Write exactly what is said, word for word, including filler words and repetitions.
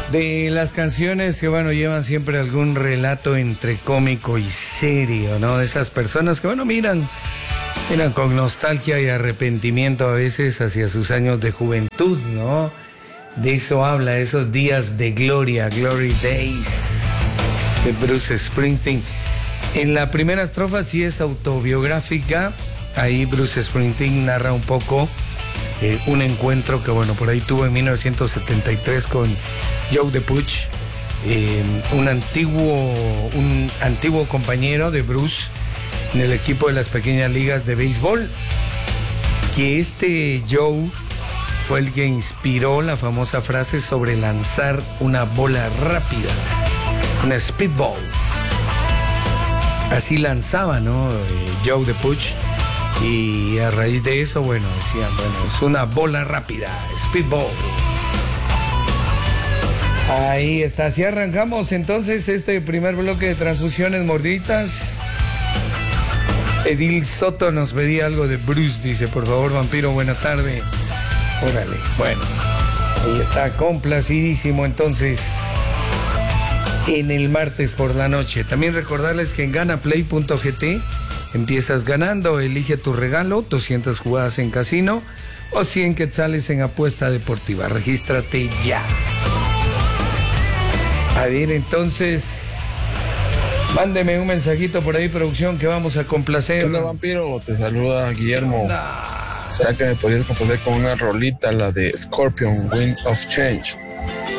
De las canciones que, bueno, llevan siempre algún relato entre cómico y serio, ¿no? De esas personas que, bueno, miran, miran con nostalgia y arrepentimiento a veces hacia sus años de juventud, ¿no? De eso habla, esos días de gloria, Glory Days, de Bruce Springsteen. En la primera estrofa sí es autobiográfica, ahí Bruce Springsteen narra un poco eh, un encuentro que, bueno, por ahí tuvo en mil novecientos setenta y tres con Joe DePuch, eh, un antiguo, un antiguo compañero de Bruce en el equipo de las pequeñas ligas de béisbol, que este Joe fue el que inspiró la famosa frase sobre lanzar una bola rápida, una speedball. Así lanzaba, ¿no? Eh, Joe DePuch, y a raíz de eso, bueno, decían, bueno, es una bola rápida, speedball. Ahí está, así arrancamos entonces este primer bloque de transfusiones morditas. Edil Soto nos pedía algo de Bruce, dice, por favor, vampiro, buena tarde. Órale, bueno, ahí está, complacidísimo entonces en el martes por la noche. También recordarles que en ganaplay punto g t empiezas ganando, elige tu regalo, doscientas jugadas en casino o cien quetzales en apuesta deportiva. Regístrate ya. A ver, entonces, mándeme un mensajito por ahí, producción, que vamos a complacer. Hola, vampiro, te saluda Guillermo. ¿Será que me podrías complacer con una rolita, la de Scorpion, Wind of Change?